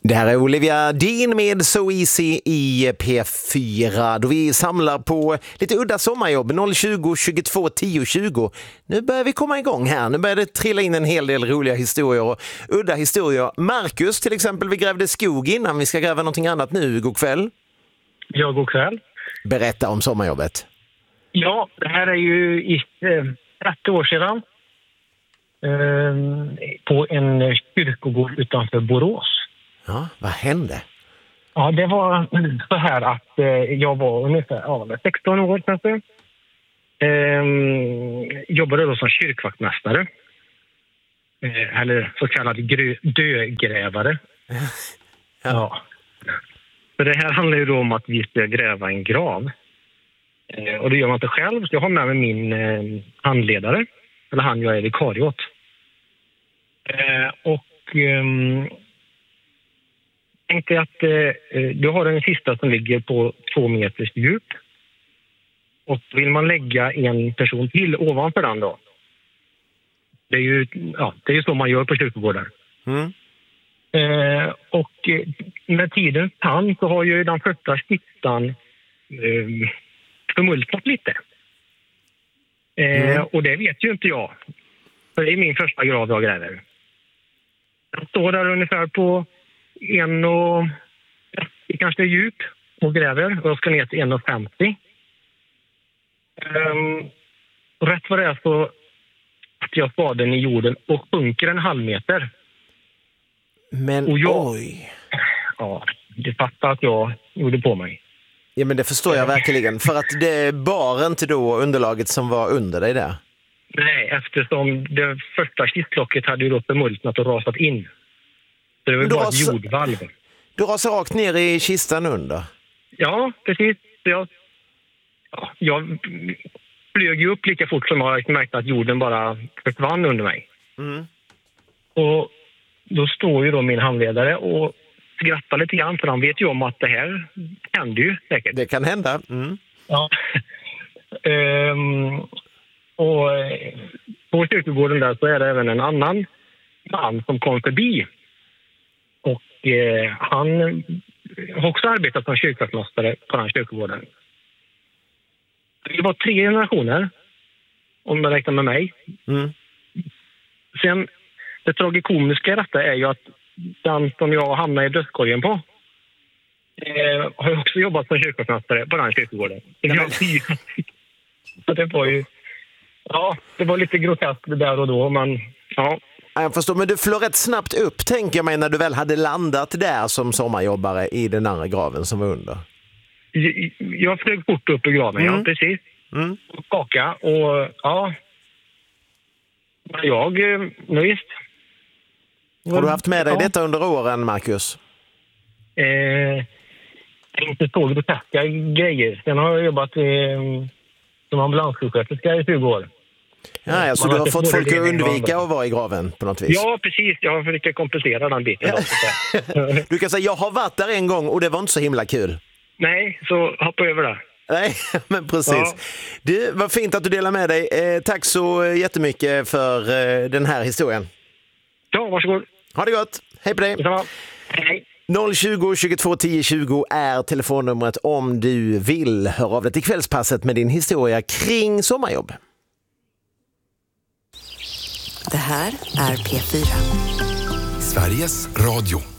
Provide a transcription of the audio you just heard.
Det här är Olivia Dean med So Easy i P4 då vi samlar på lite udda sommarjobb 020 22 10 20. Nu börjar vi komma igång här. Nu börjar det trilla in en hel del roliga historier och udda historier. Marcus till exempel, vi grävde skog innan. Vi ska gräva någonting annat nu. God kväll. Ja, god kväll. Berätta om sommarjobbet. Ja, det här är ju 30 år sedan på en kyrkogård utanför Borås. Ja, vad hände? Ja, det var så här att jag var ungefär 16 år kanske. Jobbade då som kyrkvaktmästare. Eller så kallad dögrävare. Ja. Så det här handlar ju då om att vi ska gräva en grav. Och det gör man inte själv. Så jag har med mig min handledare. Eller han jag är vikarie åt. Tänkte att du har en kista som ligger på 2 meters djup. Och vill man lägga en person till ovanför den då. Det är ju så man gör på kyrkogårdar. Mm. Och med tidens tand så har ju den första kistan förmultnat lite. Och det vet ju inte jag. För det är min första grav jag gräver. Jag står där ungefär på 1,30 kanske djup och gräver. Och jag ska ner till 1,50. Rätt vad det är så att jag spaden i jorden och sjunker 1,5 meter. Men och oj. Ja, det fattar att jag gjorde på mig. Ja, men det förstår jag verkligen. För att det bar inte då underlaget som var under dig där. Nej, eftersom det första kistlocket hade ju då förmultnat och rasat in. Så det var bara ett jordvalv. Du rasade rakt ner i kistan under? Ja, precis. Jag flög ju upp lika fort som jag märkte att jorden bara försvann under mig. Mm. Och då står ju då min handledare och skrattar lite grann, för han vet ju om att det här händer ju säkert. Det kan hända. Mm. Ja. Och på kyrkogården där så är det även en annan man som kom förbi. Och han har också arbetat som kyrkvaktmästare på den kyrkogården. Det var 3 generationer, om man räknar med mig. Mm. Sen, det tragikomiska i detta är ju att den som jag hamnade i dödskorgen på har också jobbat som kyrkvaktmästare på den kyrkogården. Så det var ju... Ja, det var lite groteskt det där och då, men ja. Jag förstår, men du flög rätt snabbt upp, tänker jag mig, när du väl hade landat där som sommarjobbare i den andra graven som var under. Jag flög fort upp i graven, ja, precis. Mm. Och skaka, och ja. Men visst. Har du haft med dig detta under åren, Marcus? Inte så groteska grejer. Sen har jag jobbat som ambulanssjuksköterska i 20 år. Ja, så du har fått folk att undvika att vara i graven på något vis? Ja, precis. Jag har försökt kompensera den biten. Du kan säga, jag har varit där en gång och det var inte så himla kul. Nej, så hoppa över det. Nej, men precis. Ja. Du, vad fint att du delar med dig. Tack så jättemycket för den här historien. Ja, varsågod. Ha det gott. Hej på dig. Detsamma. Hej. 020 22 10 20 är telefonnumret om du vill höra av dig till kvällspasset med din historia kring sommarjobb. Det här är P4. Sveriges Radio.